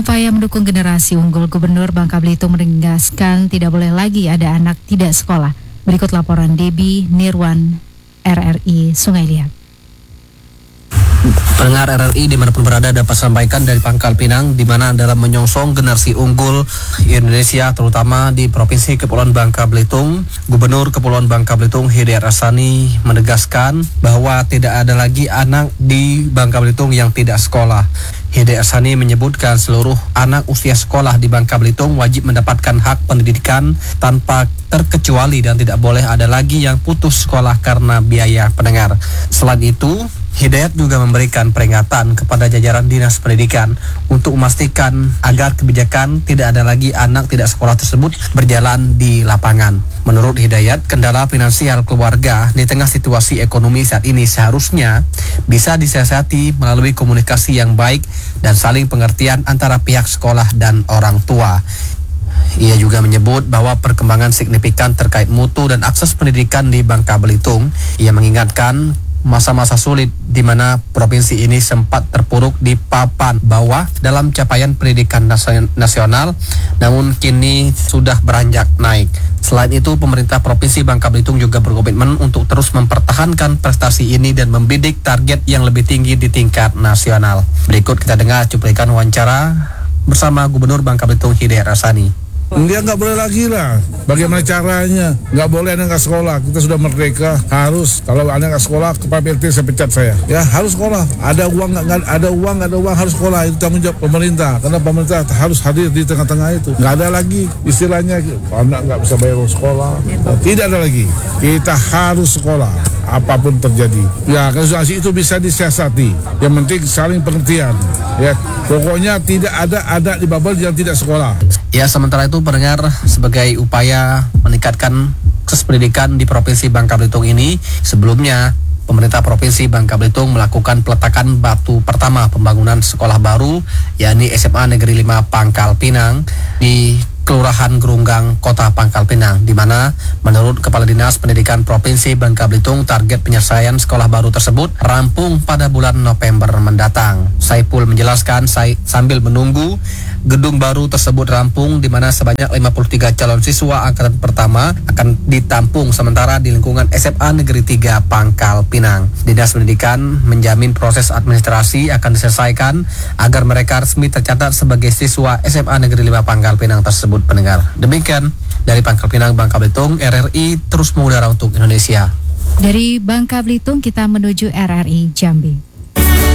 Berupaya mendukung generasi unggul, Gubernur Bangka Belitung menegaskan tidak boleh lagi ada anak tidak sekolah. Berikut laporan Debbie Nirwan, RRI Sungai Liat. Pendengar RRI dimanapun berada dapat sampaikan dari Pangkal Pinang, di mana dalam menyongsong generasi unggul Indonesia terutama di Provinsi Kepulauan Bangka Belitung, Gubernur Kepulauan Bangka Belitung Hidayat Rasani menegaskan bahwa tidak ada lagi anak di Bangka Belitung yang tidak sekolah. Hidayat Rasani menyebutkan seluruh anak usia sekolah di Bangka Belitung wajib mendapatkan hak pendidikan tanpa terkecuali dan tidak boleh ada lagi yang putus sekolah karena biaya. Pendengar, selain itu Hidayat juga memberikan peringatan kepada jajaran Dinas Pendidikan untuk memastikan agar kebijakan tidak ada lagi anak tidak sekolah tersebut berjalan di lapangan. Menurut Hidayat, kendala finansial keluarga di tengah situasi ekonomi saat ini seharusnya bisa disiasati melalui komunikasi yang baik dan saling pengertian antara pihak sekolah dan orang tua. Ia juga menyebut bahwa perkembangan signifikan terkait mutu dan akses pendidikan di Bangka Belitung. Ia mengingatkan masa-masa sulit di mana provinsi ini sempat terpuruk di papan bawah dalam capaian pendidikan nasional, namun kini sudah beranjak naik. Selain itu, pemerintah Provinsi Bangka Belitung juga berkomitmen untuk terus mempertahankan prestasi ini dan membidik target yang lebih tinggi di tingkat nasional. Berikut kita dengar cuplikan wawancara bersama Gubernur Bangka Belitung Hidayat Rasani. Dia nggak boleh lagi lah. Bagaimana caranya? Nggak boleh anak nggak sekolah. Kita sudah merdeka, harus. Kalau anak nggak sekolah, Kepala PLT saya pecat saya. Ya harus sekolah. Ada uang nggak ada uang harus sekolah. Itu tanggung jawab pemerintah. Karena pemerintah harus hadir di tengah-tengah itu. Nggak ada lagi istilahnya anak nggak bisa bayar sekolah. Tidak ada lagi. Kita harus sekolah. Apapun terjadi. Ya kasus itu bisa disiasati. Yang penting saling pengertian. Ya pokoknya tidak ada anak di Babel yang tidak sekolah. Ya, sementara itu pendengar, sebagai upaya meningkatkan akses pendidikan di Provinsi Bangka Belitung ini, sebelumnya pemerintah Provinsi Bangka Belitung melakukan peletakan batu pertama pembangunan sekolah baru, yakni SMA Negeri 5 Pangkal Pinang di Kelurahan Gerunggang, Kota Pangkal Pinang, di mana menurut Kepala Dinas Pendidikan Provinsi Bangka Belitung target penyelesaian sekolah baru tersebut rampung pada bulan November mendatang. Saipul menjelaskan sambil menunggu gedung baru tersebut rampung, di mana sebanyak 53 calon siswa angkatan pertama akan ditampung sementara di lingkungan SMA Negeri 3 Pangkal Pinang. Dinas Pendidikan menjamin proses administrasi akan diselesaikan agar mereka resmi tercatat sebagai siswa SMA Negeri 5 Pangkal Pinang tersebut. Pendengar, demikian dari Pangkal Pinang, Bangka Belitung, RRI terus mengudara untuk Indonesia. Dari Bangka Belitung kita menuju RRI Jambi.